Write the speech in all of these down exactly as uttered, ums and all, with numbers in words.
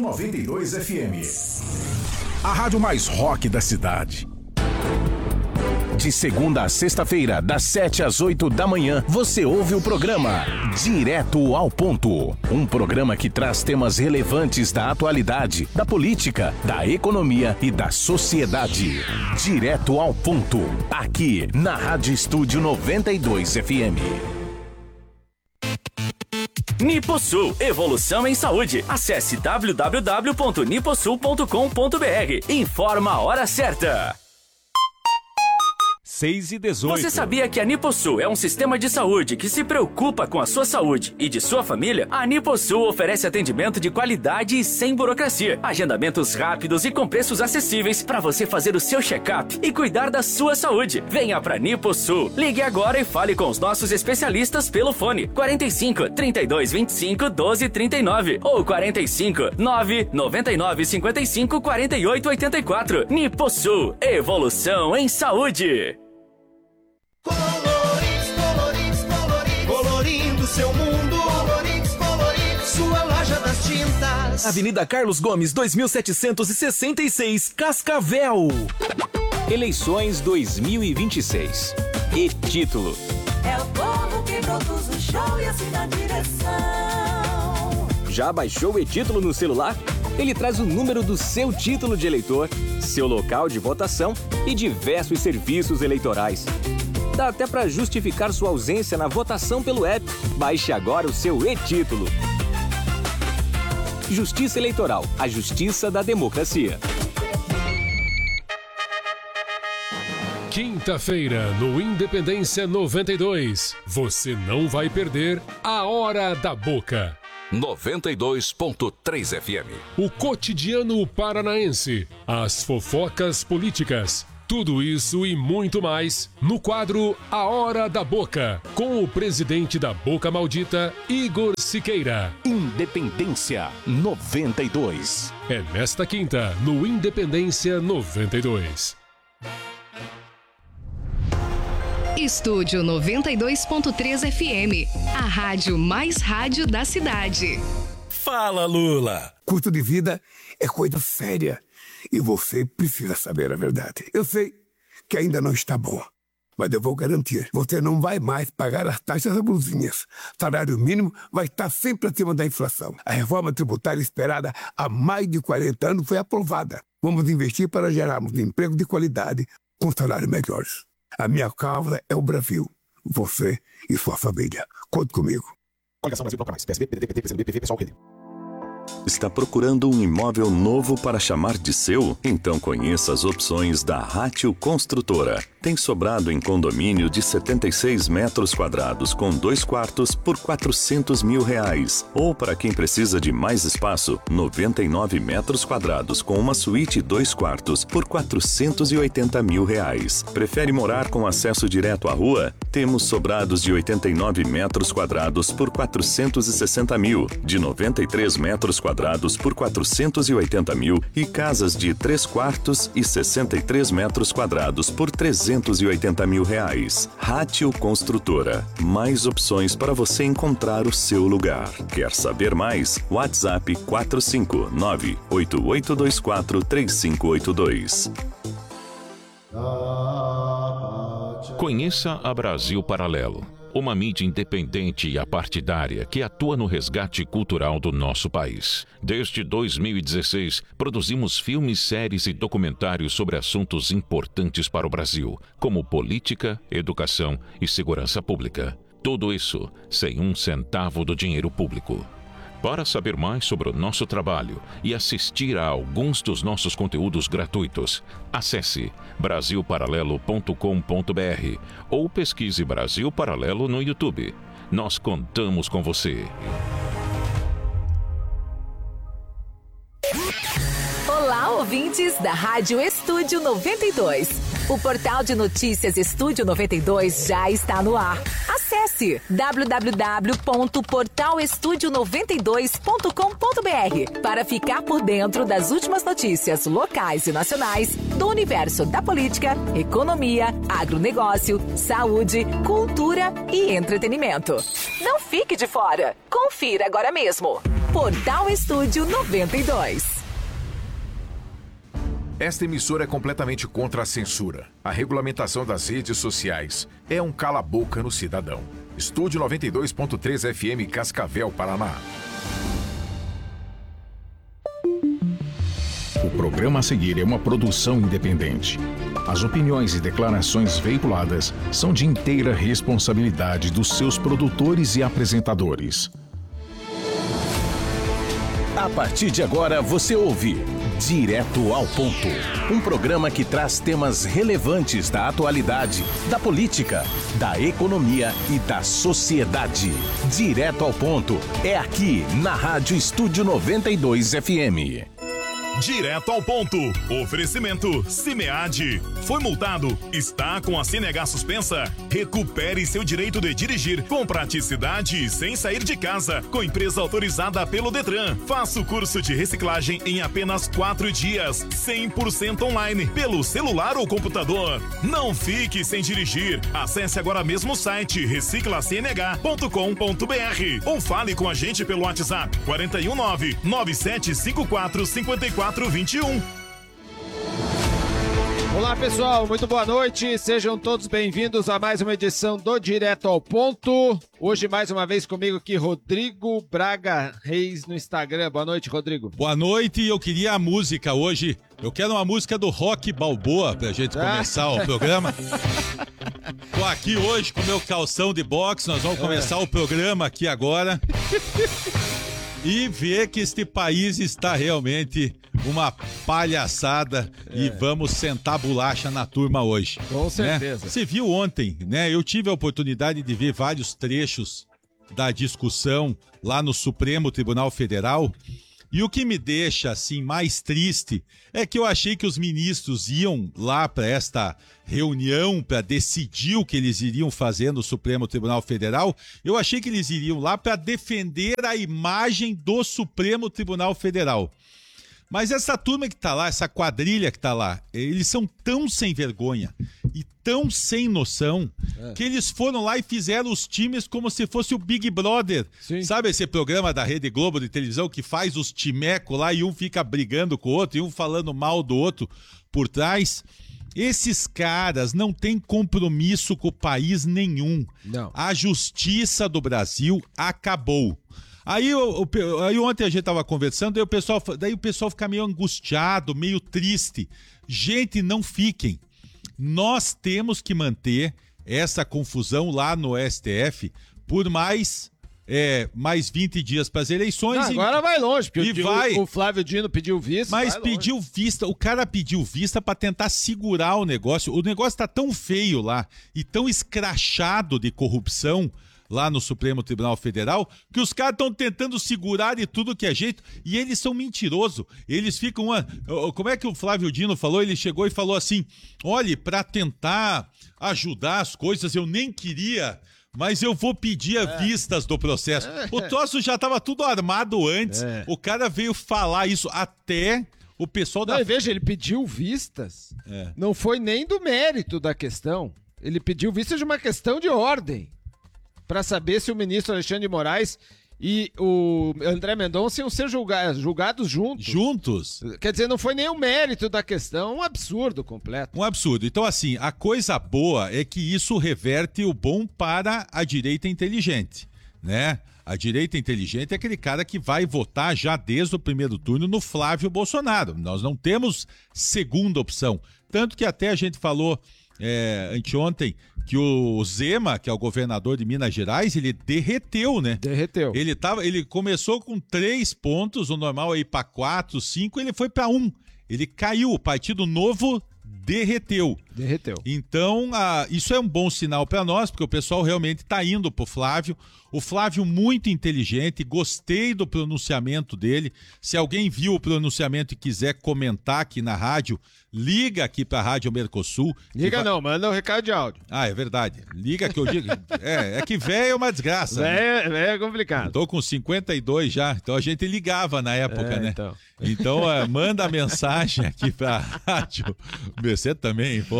noventa e dois F M. A rádio mais rock da cidade. De segunda a sexta-feira, das sete às oito da manhã, você ouve o programa Direto ao Ponto. Um programa que traz temas relevantes da atualidade, da política, da economia e da sociedade. Direto ao Ponto, aqui na Rádio Estúdio noventa e dois F M. Niposul, evolução em saúde. Acesse w w w ponto niposul ponto com ponto b r. Informa a hora certa. seis e dezoito. Você sabia que a Niposul é um sistema de saúde que se preocupa com a sua saúde e de sua família? A Niposul oferece atendimento de qualidade e sem burocracia. Agendamentos rápidos e com preços acessíveis para você fazer o seu check-up e cuidar da sua saúde. Venha pra Niposul. Ligue agora e fale com os nossos especialistas pelo fone quarenta e cinco, trinta e dois, vinte e cinco, doze, trinta e nove ou quarenta e cinco, nove, noventa e nove, cinquenta e cinco, quarenta e oito, oitenta e quatro. Niposul, evolução em saúde. Colorix, Colorix, Colorix, colorindo seu mundo. Colorix, Colorix, sua loja das tintas. Avenida Carlos Gomes, dois mil setecentos e sessenta e seis, Cascavel. Eleições dois mil e vinte e seis. E título: é o povo que produz o show e assina a direção. Já baixou o e-título no celular? Ele traz o número do seu título de eleitor, seu local de votação e diversos serviços eleitorais. Dá até para justificar sua ausência na votação pelo app. Baixe agora o seu e-título. Justiça Eleitoral, a justiça da democracia. Quinta-feira, no Independência noventa e dois, você não vai perder a Hora da Boca. noventa e dois ponto três F M. O cotidiano paranaense, as fofocas políticas, tudo isso e muito mais no quadro A Hora da Boca, com o presidente da Boca Maldita, Igor Siqueira. Independência noventa e dois. É nesta quinta, no Independência noventa e dois. Estúdio noventa e dois ponto três F M, a rádio mais rádio da cidade. Fala, Lula! Custo de vida é coisa séria e você precisa saber a verdade. Eu sei que ainda não está bom, mas eu vou garantir, você não vai mais pagar as taxas abusivas. Salário mínimo vai estar sempre acima da inflação. A reforma tributária esperada há mais de quarenta anos foi aprovada. Vamos investir para gerarmos emprego de qualidade com salários melhores. A minha causa é o Brasil. Você e sua família. Conte comigo. Coligação Brasil Bloco Mais. P S B, P D T, P T, P C B, P V, Pessoal, Rede. Está procurando um imóvel novo para chamar de seu? Então conheça as opções da Rátio Construtora. Tem sobrado em condomínio de setenta e seis metros quadrados com dois quartos por quatrocentos mil reais. Ou para quem precisa de mais espaço, noventa e nove metros quadrados com uma suíte e dois quartos por quatrocentos e oitenta mil reais. Prefere morar com acesso direto à rua? Temos sobrados de oitenta e nove metros quadrados por quatrocentos e sessenta mil, de noventa e três metros quadrados por quatrocentos e oitenta mil e casas de três quartos e sessenta e três metros quadrados por trezentos e oitenta mil reais. Rátio Construtora. Mais opções para você encontrar o seu lugar. Quer saber mais? WhatsApp quatro cinco nove, oito oito dois quatro, três cinco oito dois. Conheça a Brasil Paralelo, uma mídia independente e apartidária que atua no resgate cultural do nosso país. Desde dois mil e dezesseis, produzimos filmes, séries e documentários sobre assuntos importantes para o Brasil, como política, educação e segurança pública. Tudo isso sem um centavo do dinheiro público. Para saber mais sobre o nosso trabalho e assistir a alguns dos nossos conteúdos gratuitos, acesse brasil paralelo ponto com ponto b r ou pesquise Brasil Paralelo no YouTube. Nós contamos com você. Olá, ouvintes da Rádio Estúdio noventa e dois. O portal de notícias Estúdio noventa e dois já está no ar. Acesse w w w ponto portal estúdio noventa e dois ponto com ponto b r para ficar por dentro das últimas notícias locais e nacionais do universo da política, economia, agronegócio, saúde, cultura e entretenimento. Não fique de fora. Confira agora mesmo. Portal Estúdio noventa e dois. Esta emissora é completamente contra a censura. A regulamentação das redes sociais é um cala-boca no cidadão. Estúdio noventa e dois ponto três F M, Cascavel, Paraná. O programa a seguir é uma produção independente. As opiniões e declarações veiculadas são de inteira responsabilidade dos seus produtores e apresentadores. A partir de agora você ouve Direto ao Ponto, um programa que traz temas relevantes da atualidade, da política, da economia e da sociedade. Direto ao Ponto é aqui na Rádio Estúdio noventa e dois F M. Direto ao ponto. Oferecimento Cimead. Foi multado? Está com a C N H suspensa? Recupere seu direito de dirigir com praticidade e sem sair de casa. Com empresa autorizada pelo Detran. Faça o curso de reciclagem em apenas quatro dias. cem por cento online, pelo celular ou computador. Não fique sem dirigir. Acesse agora mesmo o site recicla c n h ponto com ponto b r ou fale com a gente pelo WhatsApp quatro um nove, nove sete cinco quatro, cinco quatro vinte e um. Olá pessoal, muito boa noite, sejam todos bem-vindos a mais uma edição do Direto ao Ponto. Hoje mais uma vez comigo aqui Rodrigo Braga Reis no Instagram. Boa noite, Rodrigo. Boa noite, eu queria a música hoje, eu quero uma música do Rock Balboa pra gente começar ah. o programa. Tô aqui hoje com meu calção de boxe, nós vamos começar é. o programa aqui agora. E ver que este país está realmente uma palhaçada é. e vamos sentar bolacha na turma hoje. Com certeza. Né? Você viu ontem, né? Eu tive a oportunidade de ver vários trechos da discussão lá no Supremo Tribunal Federal. E o que me deixa assim mais triste é que eu achei que os ministros iam lá para esta reunião para decidir o que eles iriam fazer no Supremo Tribunal Federal. Eu achei que eles iriam lá para defender a imagem do Supremo Tribunal Federal. Mas essa turma que tá lá, essa quadrilha que tá lá, eles são tão sem vergonha e tão sem noção é. que eles foram lá e fizeram os times como se fosse o Big Brother. Sim. Sabe esse programa da Rede Globo de televisão que faz os timecos lá e um fica brigando com o outro e um falando mal do outro por trás? Esses caras não têm compromisso com o país nenhum. Não. A justiça do Brasil acabou. Aí, o, o, aí ontem a gente tava conversando, daí o, pessoal, daí o pessoal fica meio angustiado, meio triste. Gente, não fiquem. Nós temos que manter essa confusão lá no S T F por mais, é, mais vinte dias para as eleições. Não, e, agora vai longe, porque e vai, o, o Flávio Dino pediu vista. Mas pediu longe. vista, o cara pediu vista para tentar segurar o negócio. O negócio tá tão feio lá e tão escrachado de corrupção lá no Supremo Tribunal Federal, que os caras estão tentando segurar de tudo que é jeito, e eles são mentirosos. Eles ficam... Uma... Como é que o Flávio Dino falou? Ele chegou e falou assim, olhe, para tentar ajudar as coisas, eu nem queria, mas eu vou pedir é. vistas do processo. É. O troço já estava tudo armado antes, é. o cara veio falar isso até... O pessoal da... Não, veja, ele pediu vistas. É. Não foi nem do mérito da questão. Ele pediu vistas de uma questão de ordem, para saber se o ministro Alexandre de Moraes e o André Mendonça iam ser julga- julgados juntos. Juntos? Quer dizer, não foi nem o mérito da questão, um absurdo completo. Um absurdo. Então, assim, a coisa boa é que isso reverte o bom para a direita inteligente, né? A direita inteligente é aquele cara que vai votar já desde o primeiro turno no Flávio Bolsonaro. Nós não temos segunda opção. Tanto que até a gente falou é, anteontem que o Zema, que é o governador de Minas Gerais, ele derreteu, né? Derreteu. Ele, tava, ele começou com três pontos, o normal é ir para quatro, cinco, ele foi para um. Ele caiu, o Partido Novo derreteu. Derreteu. Então, ah, isso é um bom sinal para nós, porque o pessoal realmente está indo pro Flávio. O Flávio muito inteligente, gostei do pronunciamento dele. Se alguém viu o pronunciamento e quiser comentar aqui na rádio, liga aqui para a Rádio Mercosul. Liga vai... não, manda um recado de áudio. Ah, é verdade. Liga que eu digo. é, é que velho é uma desgraça. Velho né? é complicado. Tô com cinquenta e dois já, então a gente ligava na época, é, né? Então, então é, manda a mensagem aqui para a Rádio. Você também, pô.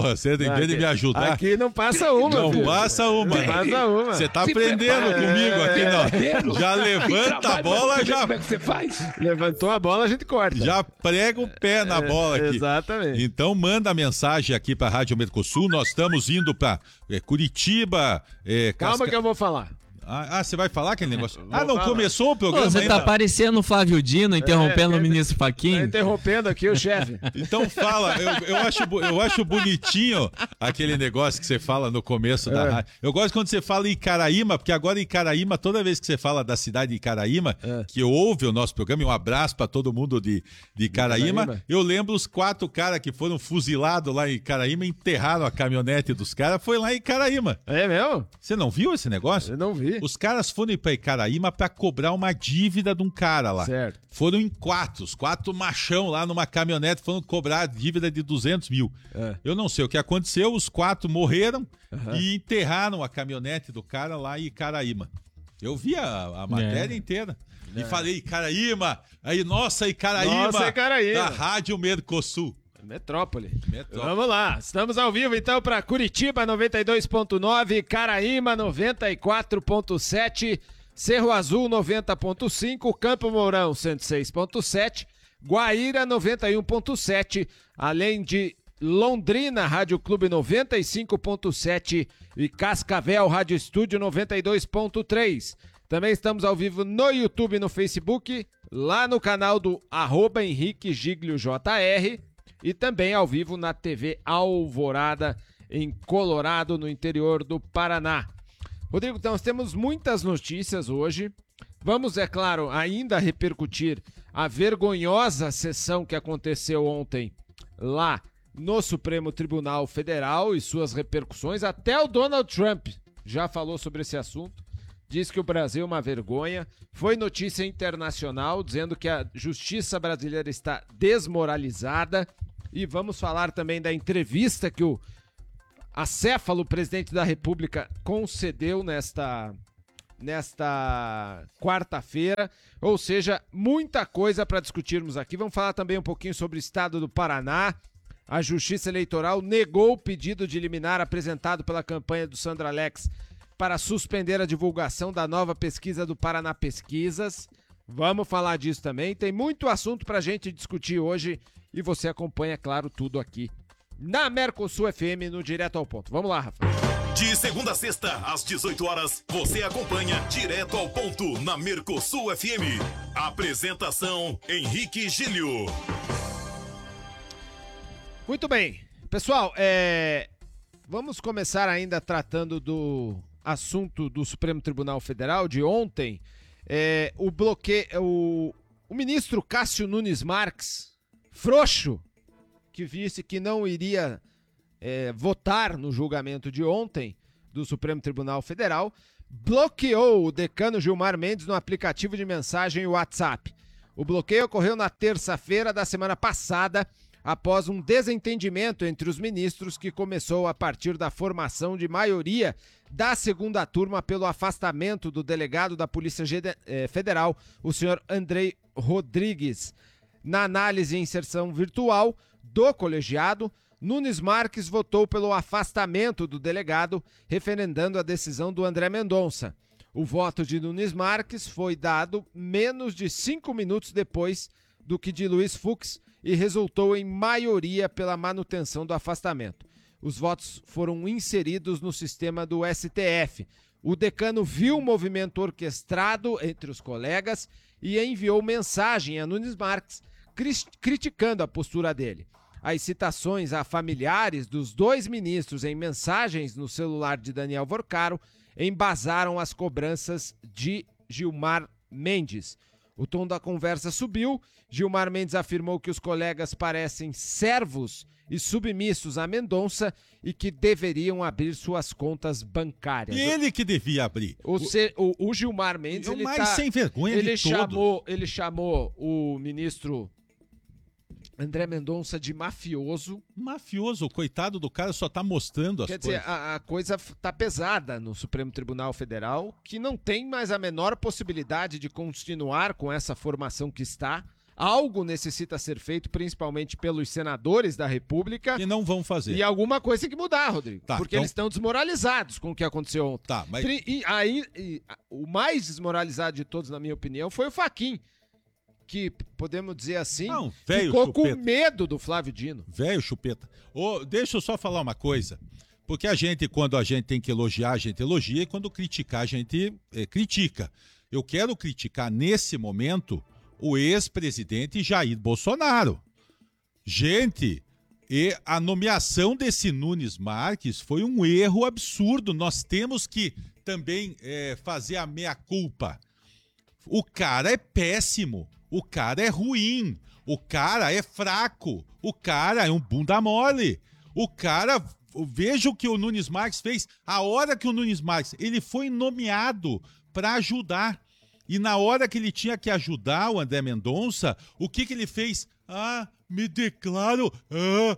Porra, você tem medo de me ajudar? Aqui não passa uma, Não filho. passa uma. Não passa uma. Você tá Se aprendendo prepara. comigo aqui, É. não. Já levanta a bola, já... Como é que você faz? Levantou a bola, a gente corta. Já prega o pé na bola aqui. Exatamente. Então manda a mensagem aqui pra Rádio Mercosul. Nós estamos indo pra é, Curitiba. É, Calma Casca... que eu vou falar. Ah, você vai falar aquele negócio? Vou Ah, não falar. começou o programa Pô, você ainda? tá parecendo o Flávio Dino interrompendo É, o ministro Tá Fachin. interrompendo aqui o chefe. Então fala, eu, eu, acho, bu- eu acho bonitinho aquele negócio que você fala no começo da É. rádio. Eu gosto quando você fala Icaraíma, porque agora Icaraíma, toda vez que você fala da cidade de Icaraíma, É. que ouve o nosso programa, e um abraço pra todo mundo de, de Icaraíma, Icaraíma. eu lembro os quatro caras que foram fuzilados lá em Icaraíma, enterraram a caminhonete dos caras, foi lá em Icaraíma. É mesmo? Você não viu esse negócio? Eu não vi. Os caras foram pra Icaraíma pra cobrar uma dívida de um cara lá. Certo. Foram em quatro, os quatro machão lá numa caminhonete, foram cobrar a dívida de duzentos mil. É. Eu não sei o que aconteceu, os quatro morreram Aham. e enterraram a caminhonete do cara lá em Icaraíma. Eu vi a, a matéria É. inteira. E É. falei, Icaraíma, aí, nossa, Icaraíma, Nossa, Icaraíma. da Rádio Mercosul. Metrópole. Metrópole. Vamos lá, estamos ao vivo então para Curitiba noventa e dois ponto nove, Caraíma noventa e quatro ponto sete, Cerro Azul noventa ponto cinco, Campo Mourão cento e seis ponto sete, Guaíra noventa e um ponto sete, além de Londrina, Rádio Clube noventa e cinco ponto sete e Cascavel, Rádio Estúdio noventa e dois ponto três. Também estamos ao vivo no YouTube e no Facebook, lá no canal do arroba Henrique Giglio J R. E também ao vivo na T V Alvorada, em Colorado, no interior do Paraná. Rodrigo, então, nós temos muitas notícias hoje. Vamos, é claro, ainda repercutir a vergonhosa sessão que aconteceu ontem lá no Supremo Tribunal Federal e suas repercussões. Até o Donald Trump já falou sobre esse assunto. Diz que o Brasil é uma vergonha. Foi notícia internacional dizendo que a justiça brasileira está desmoralizada. E vamos falar também da entrevista que o acéfalo presidente da República concedeu nesta, nesta quarta-feira. Ou seja, muita coisa para discutirmos aqui. Vamos falar também um pouquinho sobre o estado do Paraná. A Justiça Eleitoral negou o pedido de liminar apresentado pela campanha do Sandro Alex para suspender a divulgação da nova pesquisa do Paraná Pesquisas. Vamos falar disso também. Tem muito assunto para a gente discutir hoje e você acompanha, claro, tudo aqui na Mercosul F M, no Direto ao Ponto. Vamos lá, Rafa. De segunda a sexta, às dezoito horas, você acompanha Direto ao Ponto na Mercosul F M. Apresentação, Henrique Gílio. Muito bem. Pessoal, é... vamos começar ainda tratando do assunto do Supremo Tribunal Federal de ontem. É... O bloqueio... O... o ministro Cássio Nunes Marques, frouxo, que disse que não iria é, votar no julgamento de ontem do Supremo Tribunal Federal, bloqueou o decano Gilmar Mendes no aplicativo de mensagem WhatsApp. O bloqueio ocorreu na terça-feira da semana passada, após um desentendimento entre os ministros que começou a partir da formação de maioria da segunda turma pelo afastamento do delegado da Polícia Federal, o senhor Andrei Rodrigues. Na análise e inserção virtual do colegiado, Nunes Marques votou pelo afastamento do delegado, referendando a decisão do André Mendonça. O voto de Nunes Marques foi dado menos de cinco minutos depois do que de Luiz Fux e resultou em maioria pela manutenção do afastamento. Os votos foram inseridos no sistema do S T F. O decano viu o movimento orquestrado entre os colegas e enviou mensagem a Nunes Marques criticando a postura dele. As citações a familiares dos dois ministros em mensagens no celular de Daniel Vorcaro embasaram as cobranças de Gilmar Mendes. O tom da conversa subiu. Gilmar Mendes afirmou que os colegas parecem servos e submissos a Mendonça e que deveriam abrir suas contas bancárias. E ele que devia abrir. O, se, o, o Gilmar Mendes, É o ele mais tá, sem vergonha ele de chamou, ele chamou o ministro André Mendonça de mafioso. Mafioso, coitado do cara, só tá mostrando as Quer coisas. dizer, a, a coisa tá pesada no Supremo Tribunal Federal, que não tem mais a menor possibilidade de continuar com essa formação que está. algo necessita ser feito, principalmente pelos senadores da República. E não vão fazer. E alguma coisa tem que mudar, Rodrigo. Tá, porque então... eles estão desmoralizados com o que aconteceu ontem. Tá, mas... E aí, e, o mais desmoralizado de todos, na minha opinião, foi o Fachin. Que, podemos dizer assim, não, ficou chupeta. com medo do Flávio Dino. Velho chupeta. Ô, deixa eu só falar uma coisa. Porque a gente, quando a gente tem que elogiar, a gente elogia. E quando criticar, a gente é, critica. Eu quero criticar, nesse momento, o ex-presidente Jair Bolsonaro. Gente, e a nomeação desse Nunes Marques foi um erro absurdo. Nós temos que também é, fazer a meia-culpa. O cara é péssimo. O cara é ruim. O cara é fraco. O cara é um bunda mole. O cara... Veja o que o Nunes Marques fez. A hora que o Nunes Marques... Ele foi nomeado para ajudar. E na hora que ele tinha que ajudar o André Mendonça, o que, que ele fez? Ah, me declaro... Ah,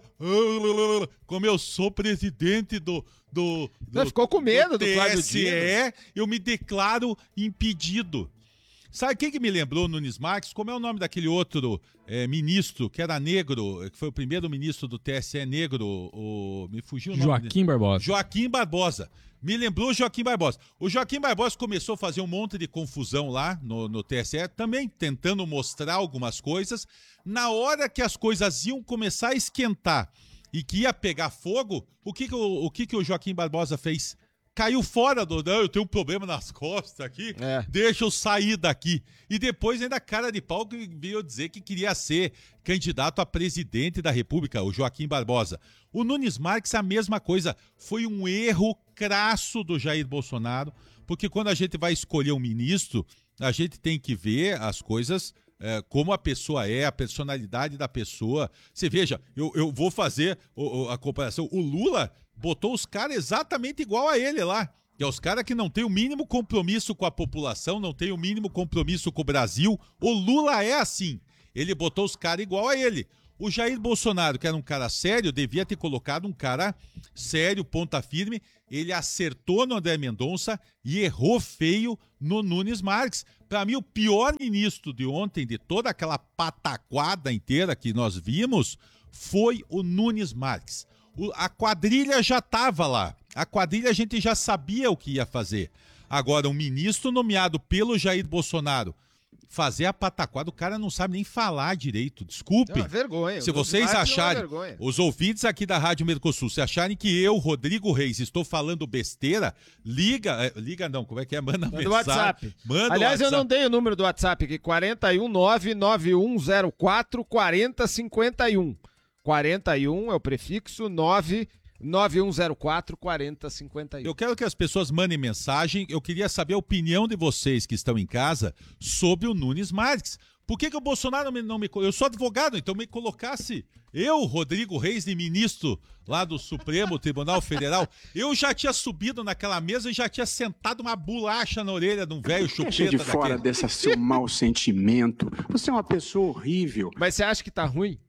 ah, como eu sou presidente do... do, do ficou com medo do, do Flávio T S E, eu me declaro impedido. Sabe o que, que me lembrou o Nunes Marques? Como é o nome daquele outro é, ministro que era negro, que foi o primeiro ministro do T S E negro, o, me fugiu o nome Joaquim dele. Barbosa. Joaquim Barbosa. Me lembrou o Joaquim Barbosa. O Joaquim Barbosa começou a fazer um monte de confusão lá no, no T S E, também tentando mostrar algumas coisas. Na hora que as coisas iam começar a esquentar e que ia pegar fogo, o que, que, o, o, que, que o Joaquim Barbosa fez? Caiu fora do... Não, eu tenho um problema nas costas aqui, é. Deixa eu sair daqui. E depois ainda cara de pau que veio dizer que queria ser candidato a presidente da República, o Joaquim Barbosa. O Nunes Marques, a mesma coisa. Foi um erro crasso do Jair Bolsonaro, porque quando a gente vai escolher um ministro, a gente tem que ver as coisas... É, como a pessoa é, a personalidade da pessoa. Você veja, eu, eu vou fazer o, o, a comparação. O Lula botou os caras exatamente igual a ele lá. Que é os caras que não têm o mínimo compromisso com a população, não têm o mínimo compromisso com o Brasil. O Lula é assim. Ele botou os caras igual a ele. O Jair Bolsonaro, que era um cara sério, devia ter colocado um cara sério, ponta firme. Ele acertou no André Mendonça e errou feio no Nunes Marques. Para mim, o pior ministro de ontem, de toda aquela pataquada inteira que nós vimos, foi o Nunes Marques. O, a quadrilha já estava lá. A quadrilha a gente já sabia o que ia fazer. Agora, um ministro nomeado pelo Jair Bolsonaro fazer a pataquada, o cara não sabe nem falar direito. Desculpe. É uma vergonha. Se vocês acharem, os ouvintes aqui da Rádio Mercosul, se acharem que eu, Rodrigo Reis, estou falando besteira, liga, é, liga não, como é que é? Manda, Manda mensagem. WhatsApp. Manda Aliás, WhatsApp. Eu não dei o número do WhatsApp aqui, quatro um nove nove um zero quatro quatro zero cinco um. quarenta e um é o prefixo, nove nove um zero quatro quatro zero cinco um. Eu quero que as pessoas mandem mensagem. Eu queria saber a opinião de vocês que estão em casa sobre o Nunes Marques. Por que, que o Bolsonaro não me... Eu sou advogado, então me colocasse eu, Rodrigo Reis, de ministro lá do Supremo Tribunal Federal, eu já tinha subido naquela mesa e já tinha sentado uma bolacha na orelha de um velho chupeta Deixa de fora daquele. desse seu mau sentimento. Você é uma pessoa horrível. Mas você acha que tá ruim?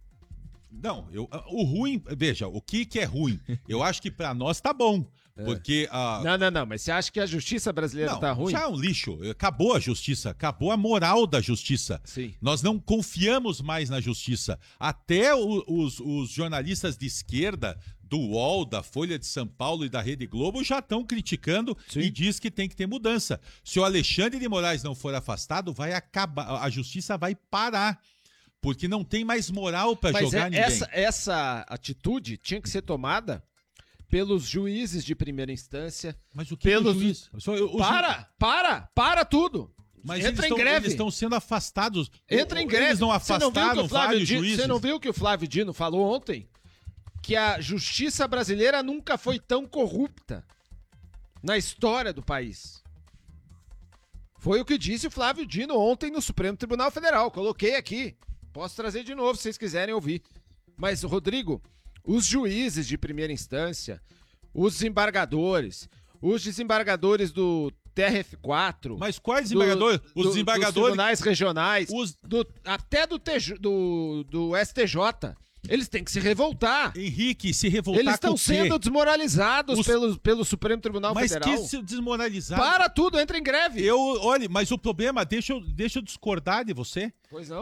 Não, eu, o ruim, veja, o que que é ruim? Eu acho que pra nós tá bom, é. porque... Uh... Não, não, não, mas você acha que a justiça brasileira não, tá ruim? Já é um lixo, acabou a justiça, acabou a moral da justiça. Sim. Nós não confiamos mais na justiça. Até o, os, os jornalistas de esquerda, do U O L, da Folha de São Paulo e da Rede Globo já estão criticando Sim. e diz que tem que ter mudança. Se o Alexandre de Moraes não for afastado, vai acabar, a justiça vai parar. Porque não tem mais moral para jogar é, ninguém. Essa, essa atitude tinha que ser tomada pelos juízes de primeira instância. Mas o que pelos... é juiz? O para, ju... para, para tudo. Mas Entra eles em greve. Eles estão sendo afastados. Entra em greve. Eles não afastaram não vários Dino, juízes. Você não viu o que o Flávio Dino falou ontem? Que a justiça brasileira nunca foi tão corrupta na história do país. Foi o que disse o Flávio Dino ontem no Supremo Tribunal Federal. Coloquei aqui. Posso trazer de novo, se vocês quiserem ouvir. Mas, Rodrigo, os juízes de primeira instância, os desembargadores, os desembargadores do T R F quatro... Mas quais desembargadores? Do, os do, desembargadores... Dos tribunais regionais, os... do, até do, T J, do, do S T J. Eles têm que se revoltar. Henrique, se revoltar Eles estão sendo desmoralizados os... pelo, pelo Supremo Tribunal mas Federal. Mas que se desmoralizar? Para tudo, entra em greve. Eu, olha, mas o problema, deixa eu, deixa eu discordar de você. Pois não.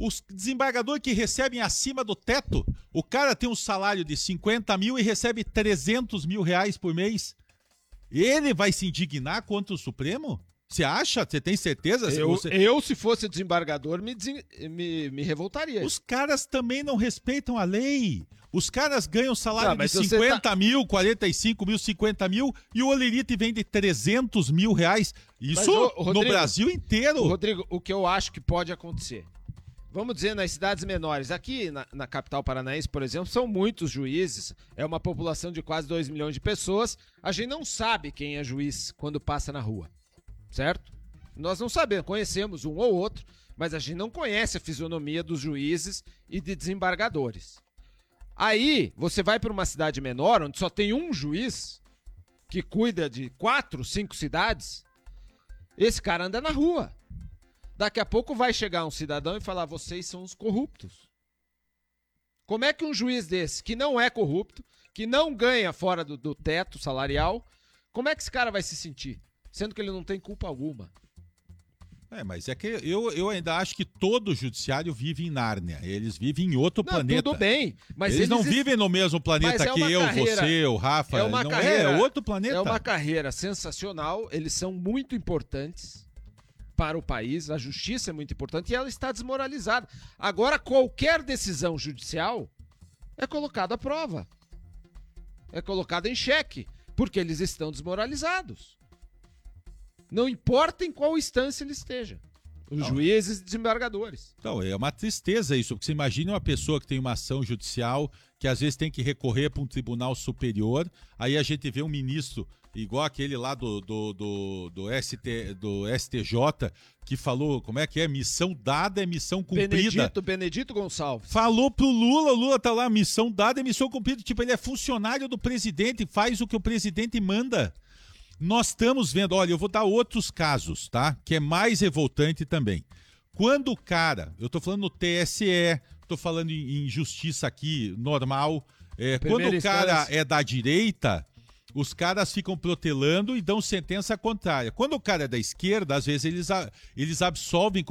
Os desembargadores que recebem acima do teto, o cara tem um salário de cinquenta mil e recebe trezentos mil reais por mês. Ele vai se indignar contra o Supremo? Você acha? Você tem certeza? Eu, você... eu, se fosse desembargador, me, desen... me, me revoltaria. Os caras também não respeitam a lei. Os caras ganham salário não, de cinquenta tá... mil, quarenta e cinco mil, cinquenta mil e o Olerite vende trezentos mil reais. Isso mas, ô, Rodrigo, no Brasil inteiro. Rodrigo, o que eu acho que pode acontecer? Vamos dizer, nas cidades menores. Aqui na, na capital paranaense, por exemplo, são muitos juízes. É uma população de quase dois milhões de pessoas. A gente não sabe quem é juiz quando passa na rua. Certo? Nós não sabemos, conhecemos um ou outro, mas a gente não conhece a fisionomia dos juízes e de desembargadores. Aí, você vai para uma cidade menor, onde só tem um juiz, que cuida de quatro, cinco cidades, esse cara anda na rua. Daqui a pouco vai chegar um cidadão e falar, vocês são os corruptos. Como é que um juiz desse, que não é corrupto, que não ganha fora do, do teto salarial, como é que esse cara vai se sentir? Sendo que ele não tem culpa alguma. É, mas é que eu, eu ainda acho que todo o judiciário vive em Nárnia. Eles vivem em outro não, planeta. Tudo bem, mas eles, eles não est... vivem no mesmo planeta é que eu, carreira, você, o Rafa. É uma não carreira, é, é outro planeta. É uma carreira sensacional. Eles são muito importantes para o país. A justiça é muito importante e ela está desmoralizada. Agora, qualquer decisão judicial é colocada à prova. É colocada em xeque, porque eles estão desmoralizados. Não importa em qual instância ele esteja. Os não. juízes e desembargadores. Então, é uma tristeza isso, porque você imagina uma pessoa que tem uma ação judicial, que às vezes tem que recorrer para um tribunal superior, aí a gente vê um ministro, igual aquele lá do, do, do, do, S T, do S T J, que falou, como é que é? Missão dada é missão cumprida. Benedito, Benedito Gonçalves. Falou pro Lula, o Lula tá lá, missão dada é missão cumprida. Tipo, ele é funcionário do presidente, faz o que o presidente manda. Nós estamos vendo, olha, eu vou dar outros casos, tá? Que é mais revoltante também. Quando o cara, eu tô falando no T S E, tô falando em, em justiça aqui, normal, é, quando o cara instância. é da direita, os caras ficam protelando e dão sentença contrária. Quando o cara é da esquerda, às vezes eles, eles absolvem